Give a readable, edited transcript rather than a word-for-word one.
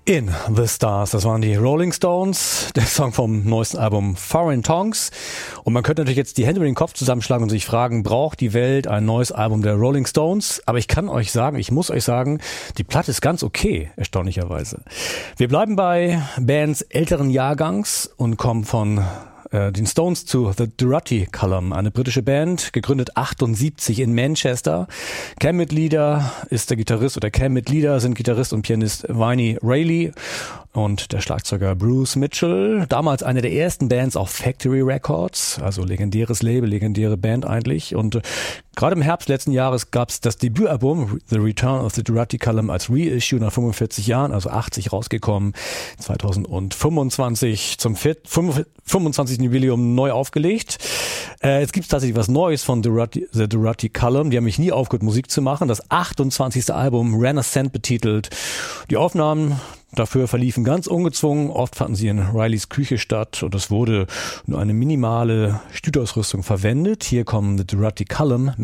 In the Stars, das waren die Rolling Stones, der Song vom neuesten Album Foreign Tongues. Und man könnte natürlich jetzt die Hände über den Kopf zusammenschlagen und sich fragen, braucht die Welt ein neues Album der Rolling Stones? Aber ich muss euch sagen, die Platte ist ganz okay, erstaunlicherweise. Wir bleiben bei Bands älteren Jahrgangs und kommen von den Stones zu The Durruti Column, eine britische Band, gegründet 78 in Manchester. Cam-Mitglieder sind Gitarrist und Pianist Vinnie Reilly und der Schlagzeuger Bruce Mitchell. Damals eine der ersten Bands auf Factory Records, also legendäres Label, legendäre Band eigentlich. Und gerade im Herbst letzten Jahres gab es das Debütalbum The Return of the Durruti Column als Reissue nach 45 Jahren, also 80 rausgekommen, 2025 zum 25. Jubiläum neu aufgelegt. Jetzt gibt es tatsächlich was Neues von The Durruti Column. Die haben mich nie aufgehört, Musik zu machen. Das 28. Album, Renaissance betitelt. Die Aufnahmen dafür verliefen ganz ungezwungen. Oft fanden sie in Rileys Küche statt und es wurde nur eine minimale Studioausrüstung verwendet. Hier kommen The Durruti Column